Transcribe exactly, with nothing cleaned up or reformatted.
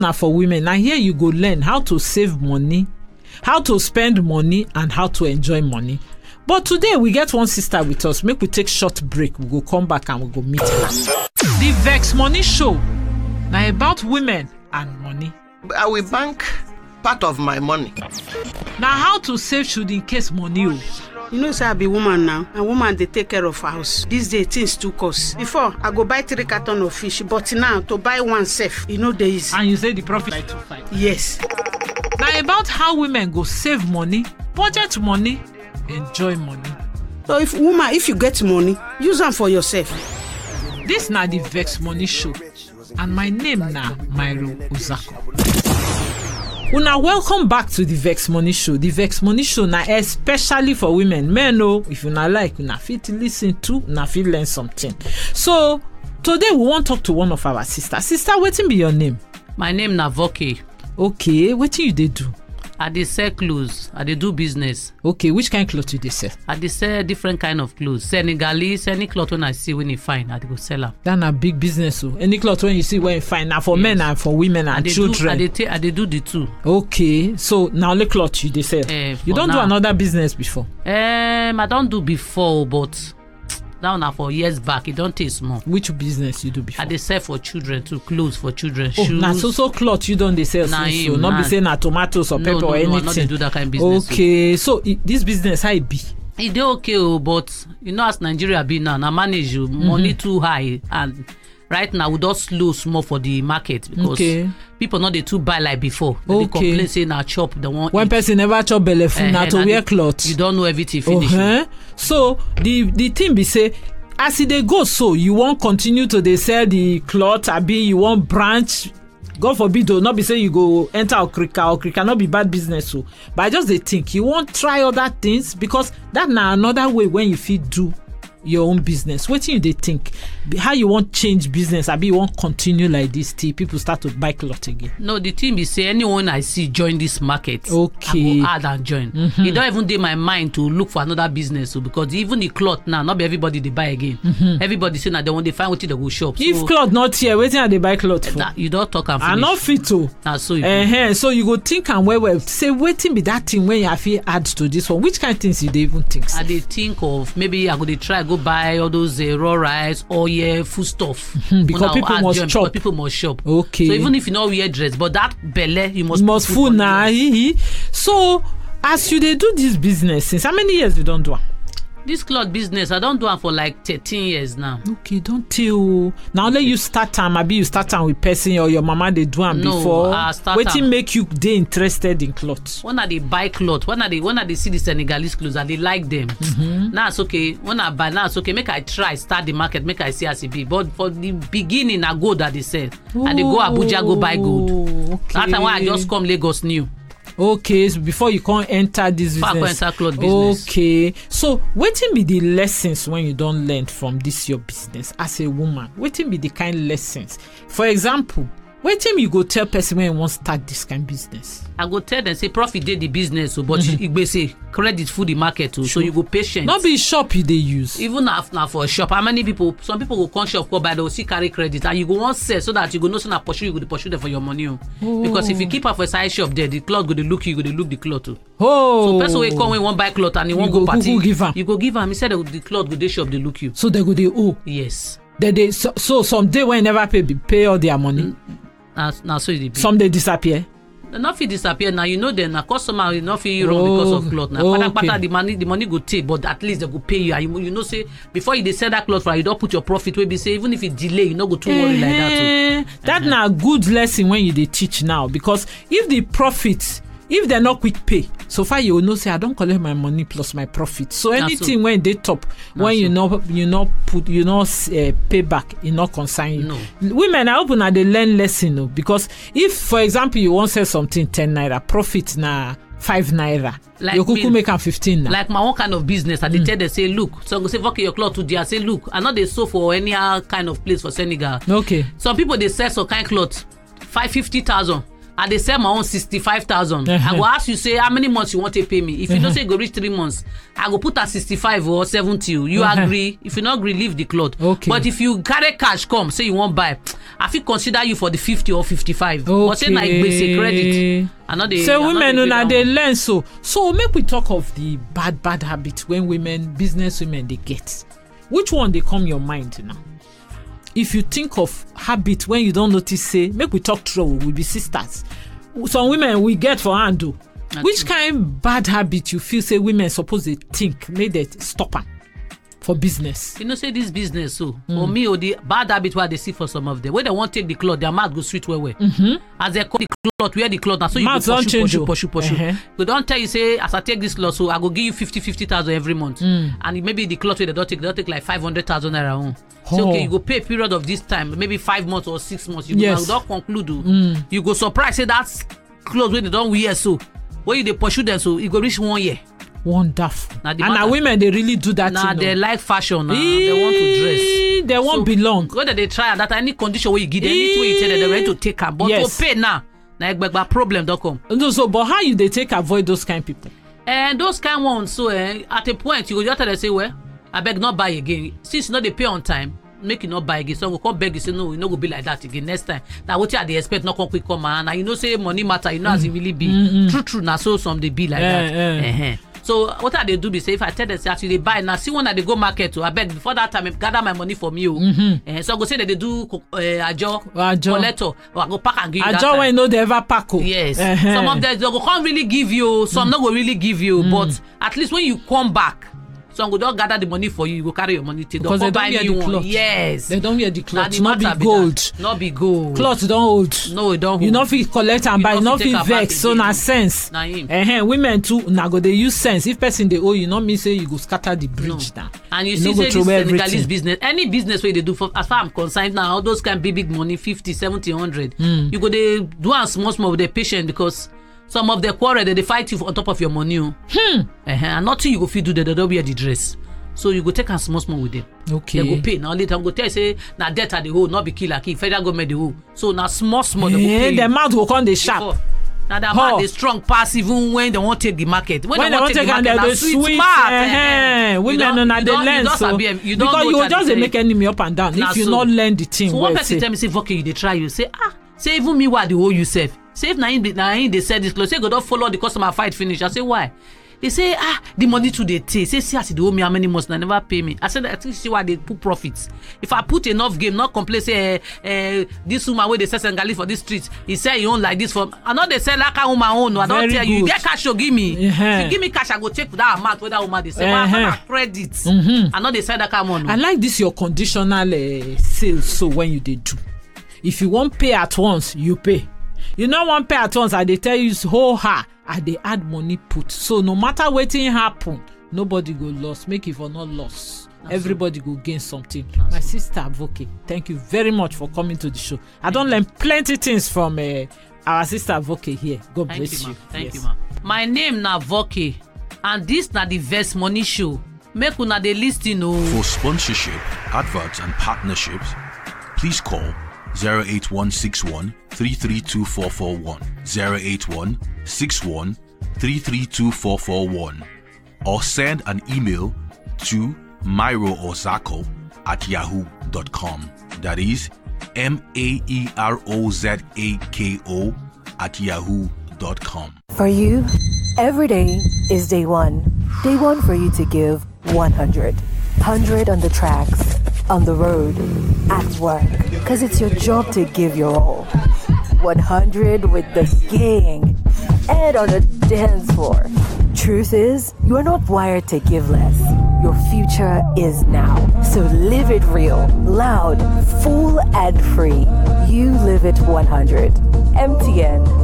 Now for women, now here you go learn how to save money, how to spend money, and how to enjoy money. But today we get one sister with us. Make we take short break. We go come back and we go meet her. The Vex Money Show. Now about women and money. I will bank part of my money. Now how to save should in case money. You know, say I be woman now. A woman, they take care of house. These days, things too cost. Before, I go buy three carton of fish, but now, to buy one safe, you know, there is. And you say the profit like two five. Yes. Now about how women go save money, budget money, enjoy money. So if woman, if you get money, use them for yourself. This na the Vex Money Show. And my name na Myro Uzako. Una welcome back to the Vex Money Show. The Vex Money Show na especially for women. Men know if you not like, una fit listen to, una fit learn something. So today we want to talk to one of our sisters. Sister, wetin be your name? My name na Voke. Okay, wetin you dey do? I dey sell clothes. I dey do business. Okay, which kind of clothes you dey sell? I dey sell different kind of clothes. Senegalese, any cloth when I see when you find, I dey go sell am. That na big business. So any cloth when you see when you find, na for yes. men and for women and I children. Do, I dey take, I dey do the two. Okay, so now only cloth you dey sell. Uh, you don't now. do another business before? Um, I don't do before, but now na for years back. It don't take small. Which business you do before? I dey sell for children too, clothes for children, oh, shoes. Na so so cloth you don't dey sell nah, since, so him, not nah. be saying na tomatoes or no, pepper no, or no, anything. I not dey do that kind of business. Okay, so, so it, this business how it be? It dey okay, oh, but you know as Nigeria be now, na manage you mm-hmm. money too high, and right now we just slow small for the market because okay. people not dey too buy like before. They okay. complain say na chop the one. When eat. person never chop belle full, uh, na to wear cloth. You don't know everything finish. Uh-huh. So the the thing be say, as e dey go so, you won't continue to dey sell the cloth, abi you won't branch. God forbid, though, not be say you go enter Okrika. Okrika not be bad business, so. But I just dey think you won't try other things because that na another way when you fit do your own business. What do you they think? How you want change business? I be you want continue like this till people start to buy cloth again? No, the thing is say anyone I see join this market, okay, I go add and join. Mm-hmm. It don't even dey my mind to look for another business, so because even the cloth now, not be everybody they buy again. Mm-hmm. Everybody say now they want to find what they go shop. If so, cloth not here, waiting are they buy cloth for? That, you don't talk and finish. I not fit to. Now so you uh-huh. So you go think and well well. Say waiting be that thing when you have to add to this one. Which kind of things you they even think? I they think of maybe I go they try go buy all those uh, raw rice, oil, food stuff. Mm-hmm. Because people must join, chop. Because people must shop. Okay. So even if you know wear dress, but that belle you must you must full now. So as you they do this business since how many years you don't do? This cloth business, I don't do it for like thirteen years now. Okay, don't tell. Now let you start time. Maybe you start time with person or your mama they do them no, before. I start Waiting make you they interested in clothes. When I they buy clothes, when I they when I they see the Senegalese clothes, and they like them. Mm-hmm. Now it's okay. When I buy now it's okay. Make I try start the market. Make I see as it be. But for the beginning, I go that they sell, oh, and they go Abuja go buy gold. Okay. That time when I just come Lagos new. Okay, so before you can't enter this before business. Enter cloth business. Okay, so wetin be the lessons when you don't learn from this your business as a woman? Wetin be the kind lessons? For example, wetin you go tell person when you want start this kind of business? I go tell them say profit dey the business, so but mm-hmm. you say credit full the market, so, so you go patient. Not be shop you they use. Even if now for a shop, how many people? Some people go come shop, go buy, they will see carry credit, and you go want sell so that you go know so na pursue you go pursue them for your money. Oh. Because if you keep up for a side shop there, the cloth go dey look you, go dey look the cloth too. Oh. So person will come when want buy cloth and he won't go, go party. Give him. You go give him. He said the cloth go dey shop they look you. So they go dey oh. Yes. They they so, so some day when never pay pay all their money. Mm. Now, now so it some they disappear. Not fit disappear now. You know then a customer will not feel wrong oh, because of cloth. Now, okay. Pata, the money, the money go take, but at least they go pay you. And you, you know, say before you they sell that cloth for you don't put your profit. Where be say even if it delay, you not go too uh-huh. worry like that. Too. That uh-huh. now a good lesson when you they teach now because if the profit. If they're not quick pay, so far you will know say I don't collect my money plus my profit. So anything so. When they top, Not when so. you know you not put you know uh, pay back, it not concern you. No. Women are open and they learn lesson no? Because if for example you want sell something ten naira, profit na five naira. Like you could make am fifteen now. Like my own kind of business, I mm. tell them say look, so I go say okay your cloth today. I say look, I know they sold for any kind of place for Senegal. Okay. Some people they sell some kind of cloth five fifty thousand. I dey sell my own sixty-five thousand. I go ask you say how many months you want to pay me. If you don't say go reach three months, I go put at sixty-five or seventy. You agree? If you not agree, leave the cloth. Okay. But if you carry cash come, say you won't buy, I fit consider you for the fifty or fifty-five. Okay. But say like basic credit. I know they. So women una dey learn so. So make we talk of the bad bad habit when women, business women, they get. Which one they come your mind now? If you think of habit when you don't notice, say make we talk true, we be sisters. Some women we get for hand do. Which true. Kind bad habit you feel say women suppose they think make they stop am for business? You know say this business so mm. for me or the bad habit where they see for some of them when they want take the cloth their mouth go sweet well well. Mm-hmm. As they call the cloth wear the cloth now so you mouth go pursue pursue pursue pursue. Uh-huh. They don't tell you say as I take this cloth so I go give you fifty fifty thousand every month mm. and maybe the cloth where they don't take they don't take like five hundred thousand naira home. Oh. So okay you go pay a period of this time maybe five months or six months you yes. go don't conclude mm. you go surprise say that's clothes where they don't wear so when you they pursue them so it go reach one year. Wonderful. And now women they really do that. Nah, thing, they no? like fashion. Nah. They want to dress. They won't so, belong. Whether they try that any condition where you give them, anything you tell them, they're ready to take them. But yes. to pay now, nah, nah, problem don't come. No, so but how you they take avoid those kind of people? And those kind ones, so eh, at a point you go just tell them say, well, I beg not buy again. Since you know they pay on time, make you not buy again. So we come beg you say no, you no go be like that again next time. Now what you they expect not come quick come and now you know say money matter, you know mm. as it really be. Mm-hmm. True, true. Now so some they be like yeah, that. Yeah. Uh-huh. So what are they do be say if I tell them say actually they buy now see one that they go market to I beg before that time gather my money from you. Mm-hmm. Uh, so I go say that they do uh, ajo collector or I go pack and give you ajo that time. When you know they ever pack. Yes. Uh-huh. Some of them they go can't really give you, some mm. not go really give you, mm. but at least when you come back. Some go don't gather the money for you. You go carry your money to because they don't wear the cloth. Yes, they don't wear the cloth. Not be gold. Not be gold. Cloth don't hold. No, it don't hold. You not fit collect and buy. You not fit vex. So na sense. Na him. Uh-huh. Women too. Na go they use sense. If person they owe you, not mean say you go scatter the bridge no. down. And you, you see, say this Senegalese business. Any business where they do for as far I'm concerned now, all those can be big money, fifty, seventy, one hundred. Mm. You go they do and small small with their patient because. Some of the quarrel they, they fight you on top of your money. Hmm. Uh-huh. And nothing you go fit do they don't wear the dress. So you go take a small small with them. Okay. They go pay. Now later go tell you say na debt at the whole, not be killer key. Federal government the whole. So now small small they yeah, go pay. The mouth will come the sharp. Now the mouth they strong pass even when they won't take the market. When, when they won't take, take the market, they sweet, sweet smart. Uh-huh. Women don't, not they learn so. You don't because you will just make enemy up and down nah, if you so, not learn the thing. So one person tell me say, okay, you they try you say ah. Say even me what the whole you save. Say if na him na him they sell this clothes. Say go don't follow the customer fight finish. I say why? They say ah the money to they take. Say see as they owe me how many months and never pay me. I said I think see why they put profits. If I put enough game, not complain say uh, uh, this woman where they sell Senegalese for this street. He say he own like this for. I know they sell like a woman own. I don't tell you. You get cash, you give me. Uh-huh. If you give me cash, I go check for that amount where that woman they say. Uh-huh. Well, I have credit. Mm-hmm. I know they sell that kind of money. I like this your conditional uh, sales. So when you they do. If you won't pay at once, you pay. You no want pay at once, and they tell you whole her, and they add money put. So no matter what thing happen, nobody go lost. Make it for not loss. That's everybody so. Go gain something. That's My so. sister Voke, thank you very much for coming to the show. I don't learn plenty things from uh, our sister Voke here. God thank bless you. you. Thank yes. you, ma. My name na Voke, and this na the Vest Money Show. Make una dey listen o. For sponsorship, adverts, and partnerships, please call. zero eight one six one three three two four four one zero eight one six one three three two four four one or send an email to mairoozako at yahoo dot com. That is M A E R O Z A K O at yahoo dot com. For you, every day is day one. Day one for you to give one hundred. one hundred on the tracks, on the road, at work. Because it's your job to give your all. one hundred with the gang and on the dance floor. Truth is, you are not wired to give less. Your future is now. So live it real, loud, full and free. You live it one hundred. M T N.